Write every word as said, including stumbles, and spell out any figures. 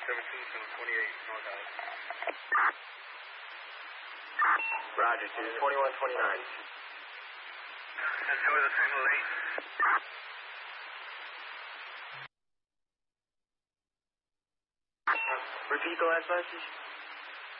seventeen, seven twenty-eight, north alley. Roger, two twenty-one twenty-nine. Enjoy the signal eight. Repeat the last message.